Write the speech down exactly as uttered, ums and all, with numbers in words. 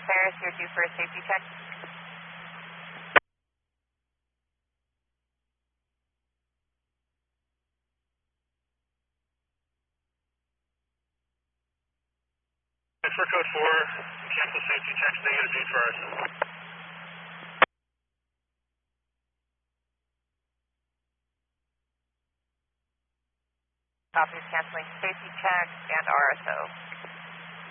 Paris, you're due for a safety check. For code four, cancel safety checks, negative G first. Copy, canceling safety checks and R S O.